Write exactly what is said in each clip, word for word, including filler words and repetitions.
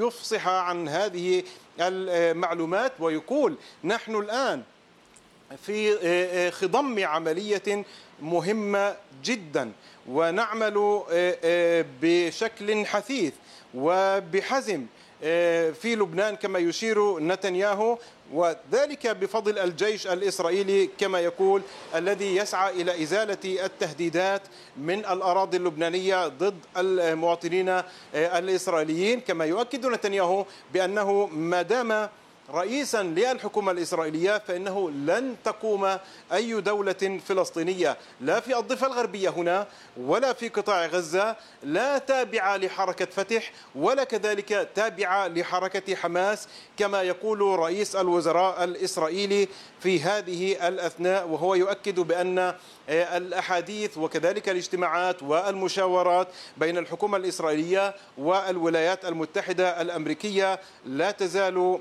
يفصح عن هذه المعلومات ويقول نحن الآن في خضم عملية مهمة جدا، ونعمل بشكل حثيث وبحزم في لبنان كما يشير نتنياهو، وذلك بفضل الجيش الإسرائيلي كما يقول، الذي يسعى إلى إزالة التهديدات من الأراضي اللبنانية ضد المواطنين الإسرائيليين. كما يؤكد نتنياهو بأنه ما دام رئيسا للحكومة الإسرائيلية فإنه لن تقوم أي دولة فلسطينية لا في الضفة الغربية هنا ولا في قطاع غزة، لا تابعة لحركة فتح ولا كذلك تابعة لحركة حماس كما يقول رئيس الوزراء الإسرائيلي في هذه الأثناء. وهو يؤكد بأن الأحاديث وكذلك الاجتماعات والمشاورات بين الحكومة الإسرائيلية والولايات المتحدة الأمريكية لا تزال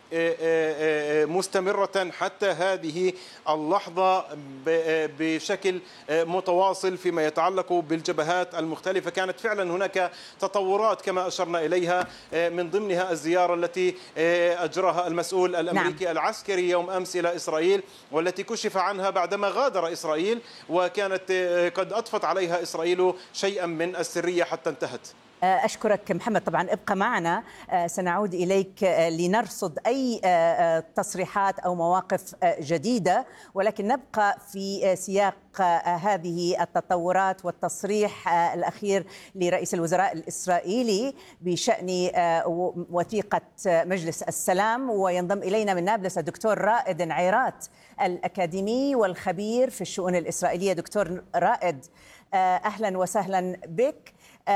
مستمرة حتى هذه اللحظة بشكل متواصل فيما يتعلق بالجبهات المختلفة. كانت فعلا هناك تطورات كما أشرنا إليها، من ضمنها الزيارة التي أجراها المسؤول الأمريكي نعم. العسكري يوم أمس إلى إسرائيل، والتي كشف عنها بعدما غادر إسرائيل، وكانت قد أضفت عليها إسرائيل شيئا من السرية حتى انتهت. أشكرك محمد، طبعا ابقى معنا، سنعود إليك لنرصد أي تصريحات أو مواقف جديدة، ولكن نبقى في سياق هذه التطورات والتصريح الأخير لرئيس الوزراء الإسرائيلي بشأن وثيقة مجلس السلام. وينضم إلينا من نابلس الدكتور رائد نعيرات الأكاديمي والخبير في الشؤون الإسرائيلية. دكتور رائد، أهلا وسهلا بك.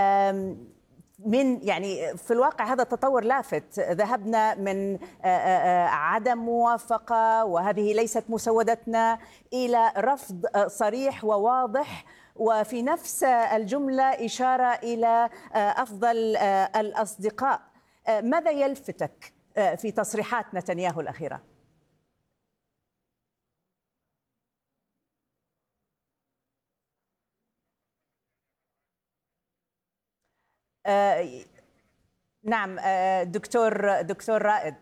من يعني في الواقع هذا تطور لافت، ذهبنا من عدم موافقة وهذه ليست مسودتنا إلى رفض صريح وواضح، وفي نفس الجملة إشارة إلى أفضل الأصدقاء. ماذا يلفتك في تصريحات نتنياهو الأخيرة؟ آه نعم آه دكتور دكتور رائد،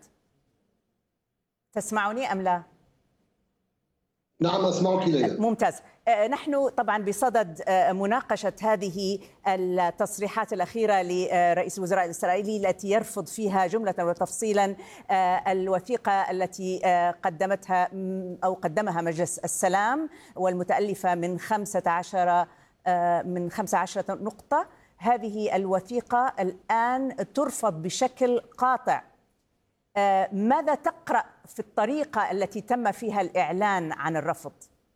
تسمعني أم لا؟ نعم أسمعك ليلى. ممتاز. آه نحن طبعا بصدد آه مناقشة هذه التصريحات الأخيرة لرئيس الوزراء الإسرائيلي التي يرفض فيها جملة وتفصيلا آه الوثيقة التي آه قدمتها أو قدمها مجلس السلام، والمتألفة من خمسة عشر آه من خمسة عشر نقطة. هذه الوثيقة الآن ترفض بشكل قاطع. ماذا تقرأ في الطريقة التي تم فيها الإعلان عن الرفض؟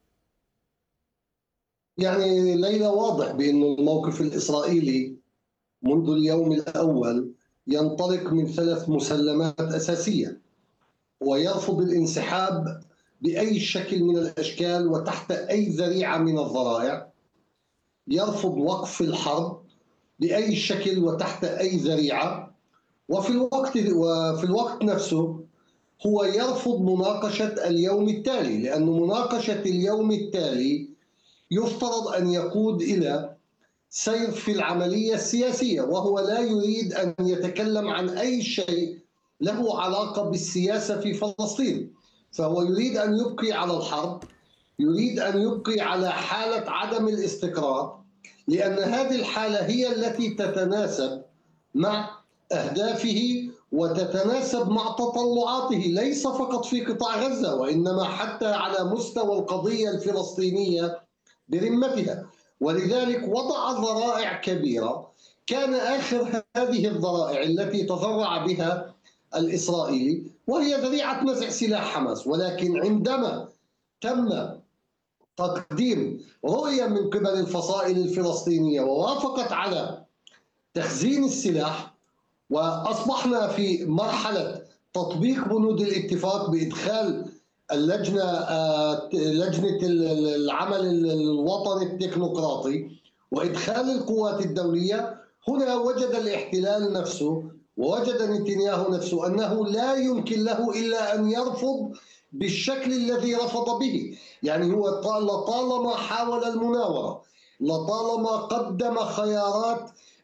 يعني ليلى، واضح بأن الموقف الإسرائيلي منذ اليوم الأول ينطلق من ثلاث مسلمات أساسية، ويرفض الانسحاب بأي شكل من الأشكال وتحت أي ذريعة من الذرائع، يرفض وقف الحرب بأي شكل وتحت أي ذريعة، وفي الوقت وفي الوقت نفسه هو يرفض مناقشة اليوم التالي، لأن مناقشة اليوم التالي يفترض أن يقود إلى سير في العملية السياسية، وهو لا يريد أن يتكلم عن أي شيء له علاقة بالسياسة في فلسطين. فهو يريد أن يبقي على الحرب، يريد أن يبقي على حالة عدم الاستقرار، لأن هذه الحالة هي التي تتناسب مع أهدافه وتتناسب مع تطلعاته، ليس فقط في قطاع غزة وإنما حتى على مستوى القضية الفلسطينية برمتها. ولذلك وضع ذرائع كبيرة، كان آخر هذه الذرائع التي تذرع بها الإسرائيلي وهي ذريعة نزع سلاح حماس. ولكن عندما تم تقديم رؤية من قبل الفصائل الفلسطينية ووافقت على تخزين السلاح، وأصبحنا في مرحلة تطبيق بنود الاتفاق بإدخال اللجنة لجنة العمل الوطني التكنوقراطي وإدخال القوات الدولية، هنا وجد الاحتلال نفسه ووجد نتنياهو نفسه أنه لا يمكن له إلا أن يرفض بالشكل الذي رفض به. يعني هو لطالما حاول المناورة، لطالما قدم خيارات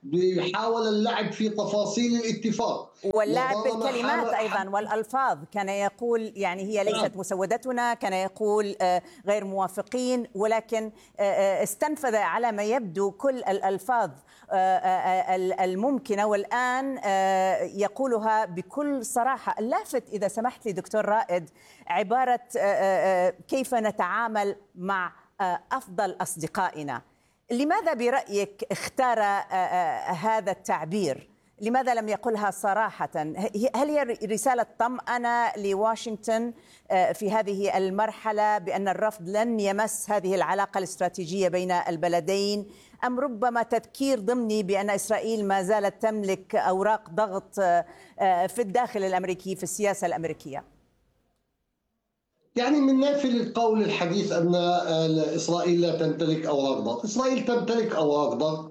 بيحاول اللعب في تفاصيل الاتفاق واللعب بالكلمات أيضا والألفاظ. كان يقول يعني هي ليست مسودتنا، كان يقول غير موافقين، ولكن استنفذ على ما يبدو كل الألفاظ الممكنة، والآن يقولها بكل صراحة. اللافت إذا سمحت لي دكتور رائد عبارة كيف نتعامل مع أفضل أصدقائنا. لماذا برأيك اختار هذا التعبير؟ لماذا لم يقلها صراحة؟ هل هي رسالة طمأنة لواشنطن في هذه المرحلة بأن الرفض لن يمس هذه العلاقة الاستراتيجية بين البلدين، أم ربما تذكير ضمني بأن إسرائيل ما زالت تملك أوراق ضغط في الداخل الأمريكي في السياسة الأمريكية؟ يعني من نافل القول الحديث أن إسرائيل لا تمتلك أوراق ضغط. إسرائيل تمتلك أوراق ضغط،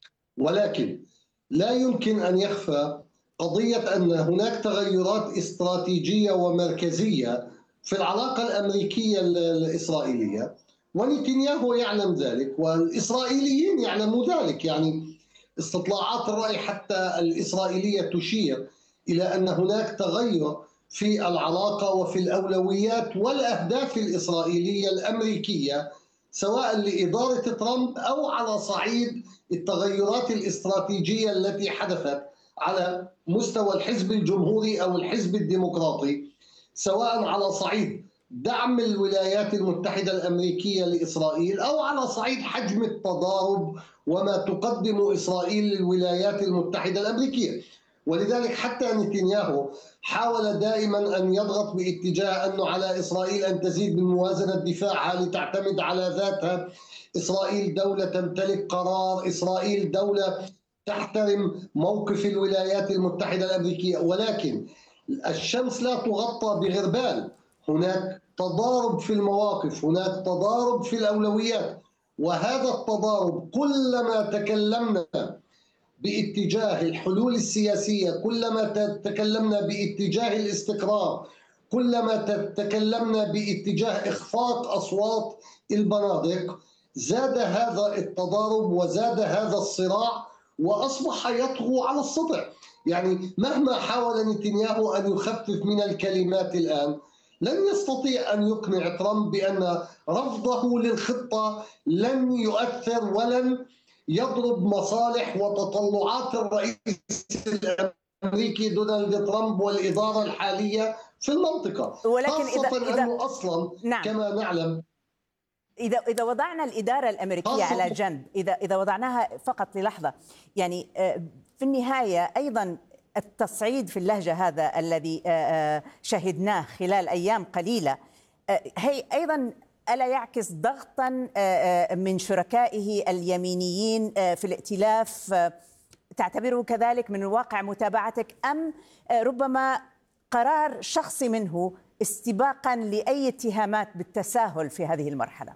ولكن لا يمكن أن يخفى قضية أن هناك تغيرات استراتيجية ومركزية في العلاقة الأمريكية الإسرائيلية، ونتنياهو يعلم ذلك والإسرائيليين يعلموا ذلك. يعني استطلاعات الرأي حتى الإسرائيلية تشير إلى أن هناك تغير في العلاقة وفي الأولويات والأهداف الإسرائيلية الأمريكية، سواء لإدارة ترامب أو على صعيد التغيرات الاستراتيجية التي حدثت على مستوى الحزب الجمهوري أو الحزب الديمقراطي، سواء على صعيد دعم الولايات المتحدة الأمريكية لإسرائيل أو على صعيد حجم التضارب وما تقدم إسرائيل للولايات المتحدة الأمريكية. ولذلك حتى نتنياهو حاول دائما أن يضغط باتجاه أنه على إسرائيل أن تزيد من موازنة دفاعها لتعتمد على ذاتها. إسرائيل دولة تمتلك قرار، إسرائيل دولة تحترم موقف الولايات المتحدة الأمريكية، ولكن الشمس لا تغطى بغربال. هناك تضارب في المواقف، هناك تضارب في الأولويات، وهذا التضارب كلما تكلمنا باتجاه الحلول السياسية، كلما تكلمنا باتجاه الاستقرار، كلما تكلمنا باتجاه إخفاق أصوات البنادق، زاد هذا التضارب وزاد هذا الصراع وأصبح يطغو على السطح. يعني مهما حاول نتنياهو أن يخفف من الكلمات الآن، لن يستطيع أن يقنع ترامب بأن رفضه للخطة لن يؤثر ولن يضرب مصالح وتطلعات الرئيس الأمريكي دونالد ترامب والإدارة الحالية في المنطقة. ولكن خاصة إذا أنه أصلا نعم. كما نعلم إذا إذا وضعنا الإدارة الأمريكية على جنب، إذا إذا وضعناها فقط للحظة، يعني في النهاية أيضا التصعيد في اللهجة هذا الذي شهدناه خلال أيام قليلة هي أيضا ألا يعكس ضغطا من شركائه اليمينيين في الائتلاف؟ تعتبره كذلك من الواقع متابعتك، أم ربما قرار شخصي منه استباقا لأي اتهامات بالتساهل في هذه المرحلة؟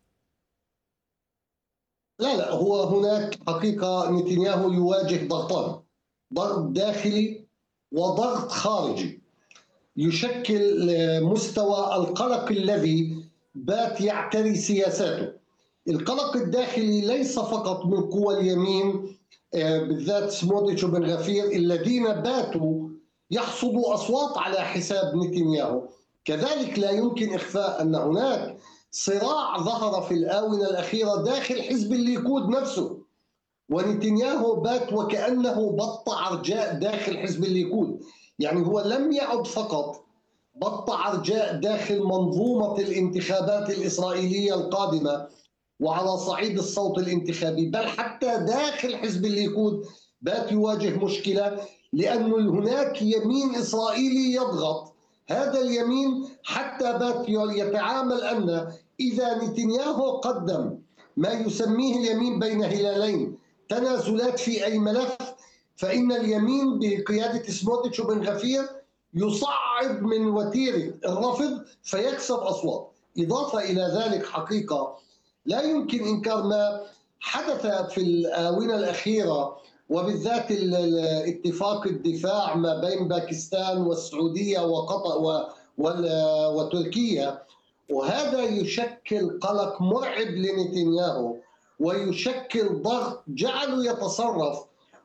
لا لا هو هناك حقيقة نتنياهو يواجه ضغطان، ضغط داخلي وضغط خارجي يشكل مستوى القلق الذي بات يعتري سياساته. القلق الداخلي ليس فقط من قوى اليمين بالذات سموتريتش وبن غفير الذين باتوا يحصدوا أصوات على حساب نتنياهو، كذلك لا يمكن إخفاء أن هناك صراع ظهر في الآونة الأخيرة داخل حزب الليكود نفسه، ونتنياهو بات وكأنه بط عرجاء داخل حزب الليكود. يعني هو لم يعد فقط بط عرجاء داخل منظومة الانتخابات الإسرائيلية القادمة وعلى صعيد الصوت الانتخابي، بل حتى داخل حزب الليكود بات يواجه مشكلة، لأن هناك يمين إسرائيلي يضغط. هذا اليمين حتى بات يتعامل أن إذا نتنياهو قدم ما يسميه اليمين بين هلالين تنازلات في أي ملف، فإن اليمين بقيادة سموتريتش وبن غفير يصعد من وتيرة الرفض فيكسب أصوات. إضافة إلى ذلك حقيقة لا يمكن إنكار ما حدث في الآونة الأخيرة، وبالذات اتفاق الدفاع ما بين باكستان والسعودية وقطر وتركيا، وهذا يشكل قلق مرعب لنتنياهو ويشكل ضغط جعله يتصرف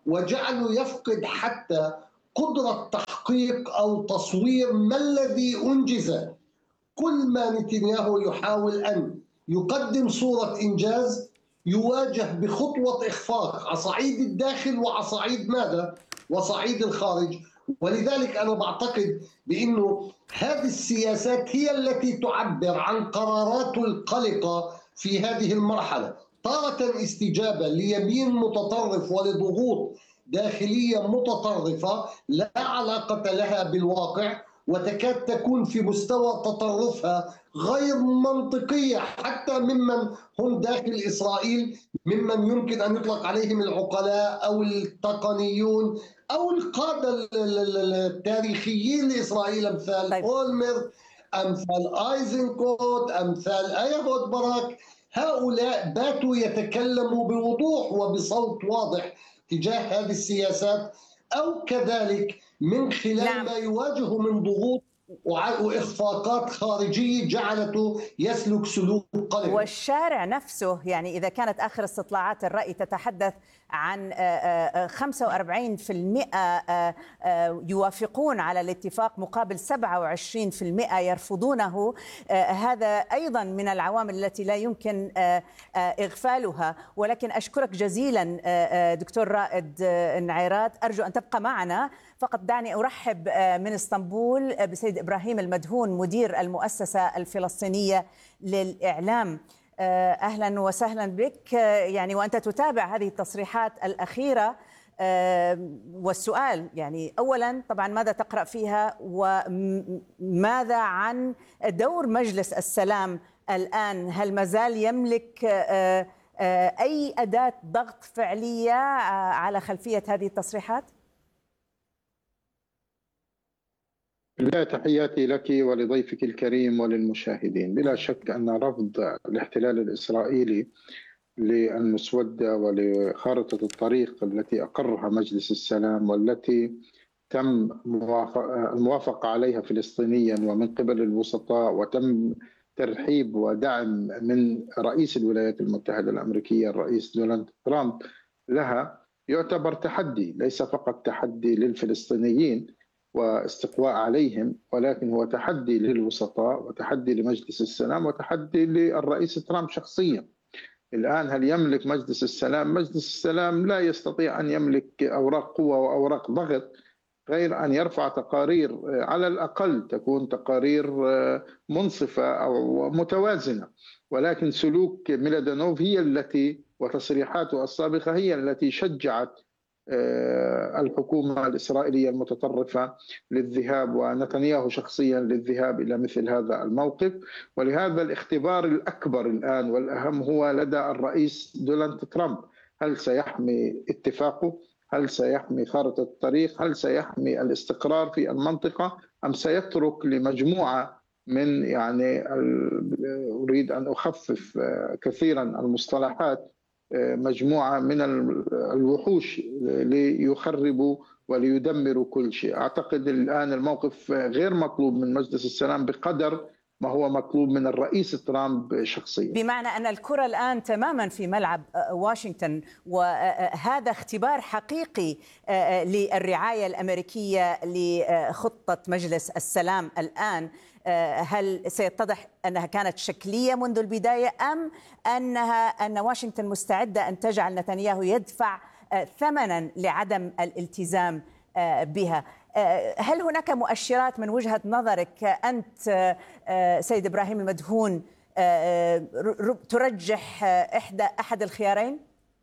وجعله يفقد حتى قدرة تحقيق أو تصوير ما الذي أنجز. كل ما نتنياهو يحاول أن يقدم صورة إنجاز يواجه بخطوة إخفاق على صعيد الداخل وعلى صعيد ماذا؟ وصعيد الخارج. ولذلك أنا بعتقد بأنه هذه السياسات هي التي تعبر عن قراراته القلقة في هذه المرحلة، تارة استجابة ليمين متطرف ولضغوط داخلية متطرفة لا علاقة لها بالواقع، وتكاد تكون في مستوى تطرفها غير منطقية حتى ممن هم داخل إسرائيل، ممن يمكن أن يطلق عليهم العقلاء أو التقنيون أو القادة التاريخيين لإسرائيل، أمثال طيب. أولمرت، أمثال آيزنكوت، أمثال أيهود باراك. هؤلاء باتوا يتكلموا بوضوح وبصوت واضح تجاه هذه السياسات، أو كذلك من خلال نعم. ما يواجه من ضغوط وإخفاقات خارجية جعلته يسلك سلوك قلق. والشارع نفسه، يعني إذا كانت آخر استطلاعات الرأي تتحدث عن خمسة وأربعين بالمئة يوافقون على الاتفاق مقابل سبعة وعشرين بالمئة يرفضونه، هذا أيضا من العوامل التي لا يمكن إغفالها. ولكن أشكرك جزيلا دكتور رائد النعيرات، أرجو أن تبقى معنا. فقط دعني أرحب من اسطنبول بسيد إبراهيم المدهون مدير المؤسسة الفلسطينية للإعلام. أهلا وسهلا بك، يعني وأنت تتابع هذه التصريحات الأخيرة. والسؤال يعني أولا طبعا ماذا تقرأ فيها، وماذا عن دور مجلس السلام الآن؟ هل مازال يملك أي أداة ضغط فعلية على خلفية هذه التصريحات؟ لا، تحياتي لك ولضيفك الكريم وللمشاهدين. بلا شك أن رفض الاحتلال الإسرائيلي للمسودة ولخارطة الطريق التي أقرها مجلس السلام والتي تم الموافقة عليها فلسطينيا ومن قبل الوسطاء، وتم ترحيب ودعم من رئيس الولايات المتحدة الأمريكية الرئيس دونالد ترامب لها، يعتبر تحدي، ليس فقط تحدي للفلسطينيين واستقواء عليهم، ولكن هو تحدي للوسطاء وتحدي لمجلس السلام وتحدي للرئيس ترامب شخصيا. الآن هل يملك مجلس السلام؟ مجلس السلام لا يستطيع أن يملك أوراق قوة وأوراق ضغط غير أن يرفع تقارير على الأقل تكون تقارير منصفة أو متوازنة، ولكن سلوك ميلادانوف هي التي وتصريحاته السابقة هي التي شجعت الحكومة الإسرائيلية المتطرفة للذهاب، ونتنياهو شخصيا للذهاب إلى مثل هذا الموقف. ولهذا الاختبار الأكبر الآن والأهم هو لدى الرئيس دونالد ترامب، هل سيحمي اتفاقه؟ هل سيحمي خارطة الطريق؟ هل سيحمي الاستقرار في المنطقة؟ أم سيترك لمجموعة من، يعني أريد أن أخفف كثيرا المصطلحات، مجموعة من الوحوش ليخربوا وليدمروا كل شيء؟ أعتقد الآن الموقف غير مطلوب من مجلس السلام بقدر ما هو مطلوب من الرئيس ترامب شخصيا. بمعنى أن الكرة الآن تماما في ملعب واشنطن، وهذا اختبار حقيقي للرعاية الأمريكية لخطة مجلس السلام الآن. هل سيتضح أنها كانت شكلية منذ البداية، أم أنها أن واشنطن مستعدة أن تجعل نتنياهو يدفع ثمنا لعدم الالتزام بها؟ هل هناك مؤشرات من وجهة نظرك أنت سيد إبراهيم المدهون ترجح إحدى أحد الخيارين؟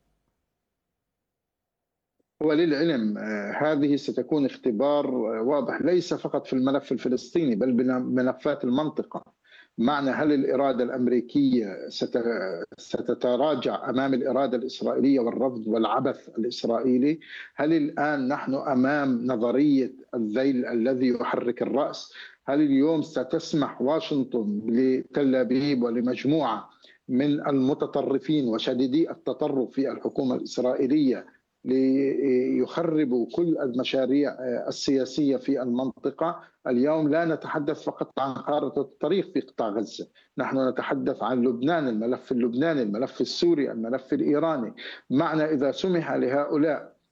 وللعلم هذه ستكون اختبار واضح ليس فقط في الملف الفلسطيني بل بملفات المنطقة. معنى هل الإرادة الأمريكية ستتراجع أمام الإرادة الإسرائيلية والرفض والعبث الإسرائيلي؟ هل الآن نحن أمام نظرية الذيل الذي يحرك الرأس؟ هل اليوم ستسمح واشنطن لتل أبيب ولمجموعة من المتطرفين وشديدي التطرف في الحكومة الإسرائيلية ليخربوا كل المشاريع السياسية في المنطقة؟ اليوم لا نتحدث فقط عن خارطة الطريق في قطاع غزة، نحن نتحدث عن لبنان، الملف اللبناني، الملف السوري، الملف الإيراني. معنى إذا سمح لهؤلاء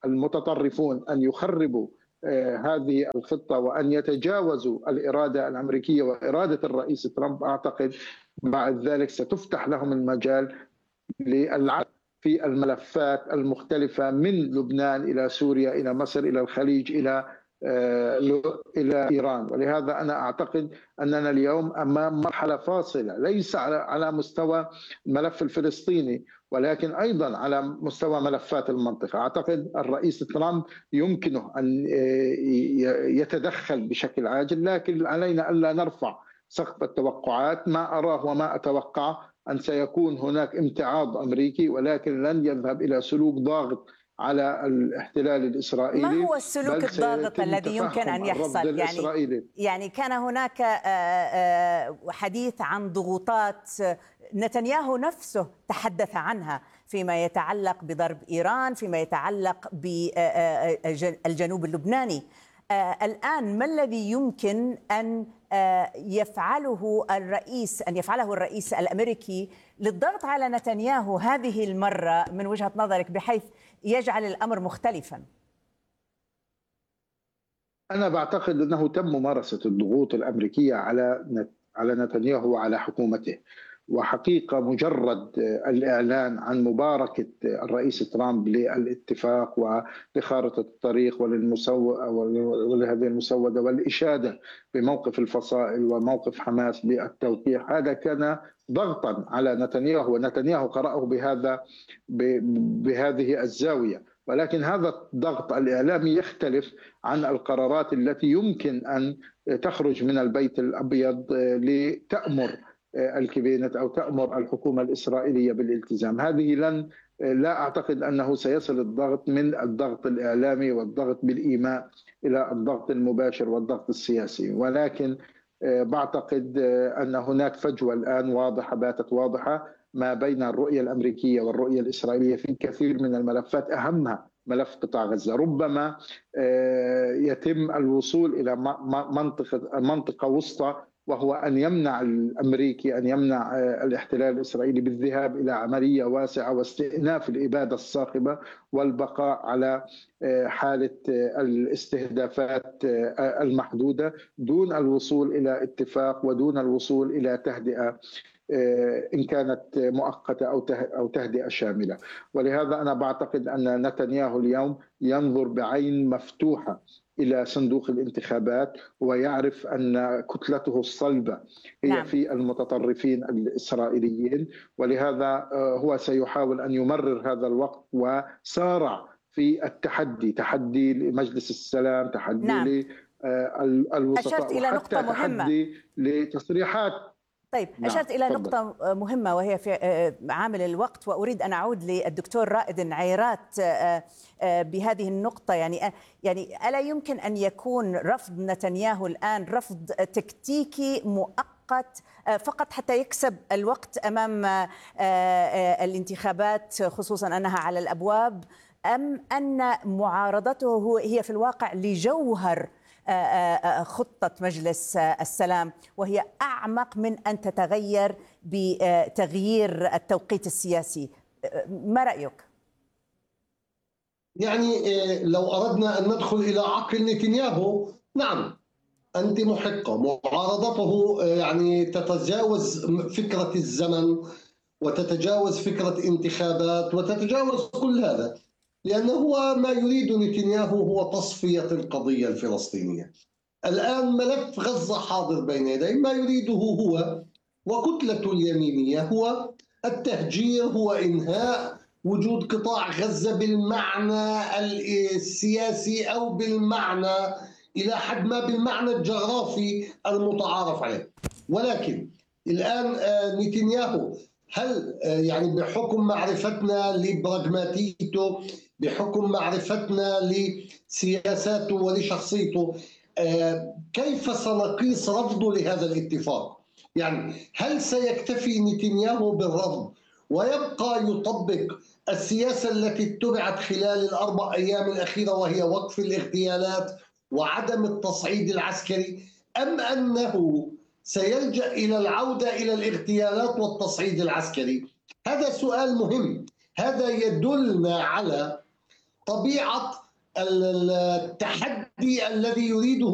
المتطرفون أن يخربوا هذه الخطة وأن يتجاوزوا الإرادة الأمريكية وإرادة الرئيس ترامب، أعتقد بعد ذلك ستفتح لهم المجال للعب في الملفات المختلفة من لبنان إلى سوريا إلى مصر إلى الخليج إلى إلى إيران. ولهذا أنا أعتقد أننا اليوم أمام مرحلة فاصلة، ليس على مستوى الملف الفلسطيني ولكن أيضا على مستوى ملفات المنطقة. أعتقد الرئيس ترامب يمكنه أن يتدخل بشكل عاجل، لكن علينا ألا نرفع سقف التوقعات. ما أراه وما أتوقع أن سيكون هناك امتعاض أمريكي، ولكن لن يذهب إلى سلوك ضاغط على الاحتلال الإسرائيلي. ما هو السلوك الضاغط الذي يمكن أن يحصل؟ يعني يعني كان هناك حديث عن ضغوطات نتنياهو نفسه تحدث عنها فيما يتعلق بضرب إيران، فيما يتعلق بالجنوب اللبناني. الآن ما الذي يمكن أن يفعله الرئيس أن يفعله الرئيس الأمريكي للضغط على نتنياهو هذه المرة من وجهة نظرك بحيث يجعل الأمر مختلفا؟ أنا بعتقد أنه تم ممارسة الضغوط الأمريكية على على نتنياهو وعلى حكومته، وحقيقة مجرد الإعلان عن مباركة الرئيس ترامب للاتفاق ولخارطة الطريق ولهذه المسودة والإشادة بموقف الفصائل وموقف حماس بالتوقيع، هذا كان ضغطا على نتنياهو، ونتنياهو قرأه بهذا بهذه الزاوية. ولكن هذا الضغط الإعلامي يختلف عن القرارات التي يمكن أن تخرج من البيت الأبيض لتأمر الكابينت أو تأمر الحكومة الإسرائيلية بالالتزام. هذه لن لا أعتقد أنه سيصل الضغط من الضغط الإعلامي والضغط بالإيماء إلى الضغط المباشر والضغط السياسي، ولكن بعتقد أن هناك فجوة الآن واضحة باتت واضحة ما بين الرؤية الأمريكية والرؤية الإسرائيلية في كثير من الملفات، أهمها ملف قطاع غزة. ربما يتم الوصول إلى منطقة منطقة وسطى، وهو أن يمنع الأمريكي أن يمنع الاحتلال الإسرائيلي بالذهاب إلى عملية واسعة واستئناف الإبادة الصاخبة والبقاء على حالة الاستهدافات المحدودة دون الوصول إلى اتفاق ودون الوصول إلى تهدئة إن كانت مؤقتة أو تهدئة شاملة. ولهذا أنا بعتقد أن نتنياهو اليوم ينظر بعين مفتوحة إلى صندوق الانتخابات، ويعرف أن كتلته الصلبة هي نعم. في المتطرفين الإسرائيليين، ولهذا هو سيحاول أن يمرر هذا الوقت وسارع في التحدي، تحدي لمجلس السلام، تحدي نعم. للوسطاء، أشرت إلى نقطة مهمة، تحدي لتصريحات. طيب نعم. أشرت إلى فضل. نقطة مهمة وهي في عامل الوقت، وأريد أن أعود للدكتور رائد عيرات بهذه النقطة. يعني يعني ألا يمكن أن يكون رفض نتنياهو الآن رفض تكتيكي مؤقت فقط حتى يكسب الوقت أمام الانتخابات، خصوصا أنها على الأبواب، أم أن معارضته هي في الواقع لجوهر خطة مجلس السلام وهي أعمق من أن تتغير بتغيير التوقيت السياسي؟ ما رأيك؟ يعني لو أردنا أن ندخل إلى عقل نتنياهو، نعم أنت محقة. معارضته يعني تتجاوز فكرة الزمن وتتجاوز فكرة انتخابات وتتجاوز كل هذا، لأنه هو ما يريد نتنياهو هو تصفية القضية الفلسطينية. الآن ملف غزة حاضر بين يديه، ما يريده هو وكتلة اليمينية هو التهجير، هو إنهاء وجود قطاع غزة بالمعنى السياسي أو بالمعنى إلى حد ما بالمعنى الجغرافي المتعارف عليه. ولكن الآن نتنياهو هل يعني بحكم معرفتنا لبراغماتيته، بحكم معرفتنا لسياساته ولشخصيته، كيف سنقيس رفضه لهذا الاتفاق؟ يعني هل سيكتفي نتنياهو بالرفض ويبقى يطبق السياسة التي اتبعت خلال الأربع أيام الأخيرة وهي وقف الاغتيالات وعدم التصعيد العسكري، أم أنه سيلجأ إلى العودة إلى الاغتيالات والتصعيد العسكري؟ هذا سؤال مهم. هذا يدلنا على طبيعة التحدي الذي يريده